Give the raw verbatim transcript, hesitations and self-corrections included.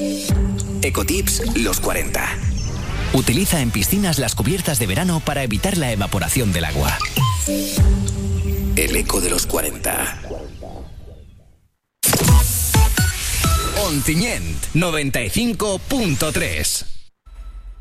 Ecotips los cuarenta. Utiliza en piscinas las cubiertas de verano para evitar la evaporación del agua. El eco de los cuarenta. Ontinyent noventa y cinco punto tres.